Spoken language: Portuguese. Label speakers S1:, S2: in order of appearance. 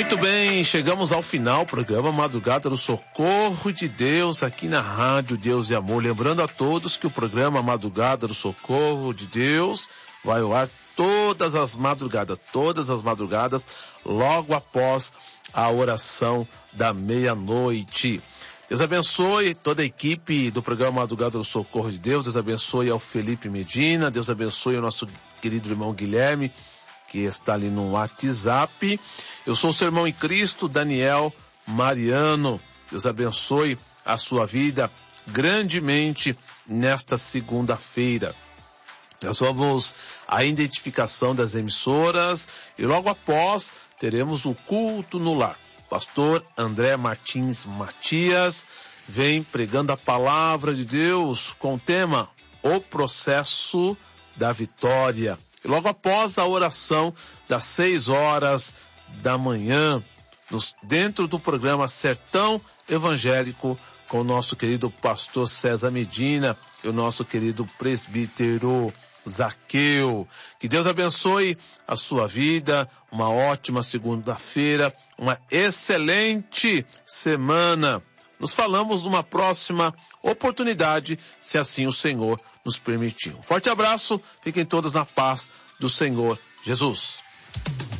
S1: Muito bem, chegamos ao final, programa Madrugada do Socorro de Deus, aqui na Rádio Deus e Amor. Lembrando a todos que o programa Madrugada do Socorro de Deus vai ao ar todas as madrugadas, logo após a oração da meia-noite. Deus abençoe toda a equipe do programa Madrugada do Socorro de Deus, Deus abençoe ao Felipe Medina, Deus abençoe ao nosso querido irmão Guilherme, que está ali no WhatsApp. Eu sou o seu irmão em Cristo, Daniel Mariano. Deus abençoe a sua vida grandemente nesta segunda-feira. Nós vamos à identificação das emissoras e logo após teremos o culto no lar. Pastor André Martins Matias vem pregando a palavra de Deus com o tema O Processo da Vitória. E logo após a oração das 6 horas da manhã, dentro do programa Sertão Evangélico, com o nosso querido pastor César Medina e o nosso querido presbítero Zaqueu. Que Deus abençoe a sua vida, uma ótima segunda-feira, uma excelente semana. Nos falamos numa próxima oportunidade, se assim o Senhor nos permitir. Um forte abraço, fiquem todos na paz do Senhor Jesus.